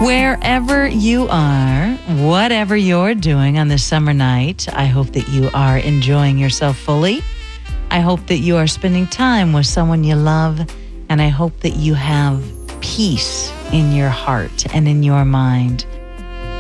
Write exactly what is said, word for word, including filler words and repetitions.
Wherever you are, whatever you're doing on this summer night, I hope that you are enjoying yourself fully. I hope that you are spending time with someone you love, and I hope that you have peace in your heart and in your mind.